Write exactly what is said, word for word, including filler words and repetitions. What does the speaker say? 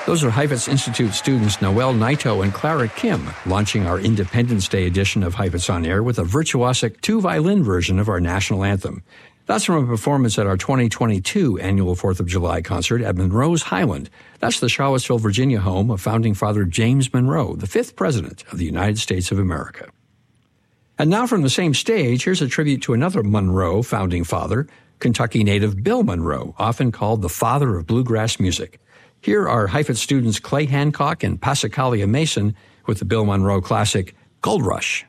Those are Heifetz Institute students Noel Naito and Clara Kim, launching our Independence Day edition of Heifetz on Air with a virtuosic two-violin version of our national anthem. That's from a performance at our twenty twenty-two annual fourth of July concert at Monroe's Highland. That's the Charlottesville, Virginia home of founding father James Monroe, the fifth president of the United States of America. And now from the same stage, here's a tribute to another Monroe founding father, Kentucky native Bill Monroe, often called the father of bluegrass music. Here are Heifetz students Clay Hancock and Passacaglia Mason with the Bill Monroe classic, Gold Rush.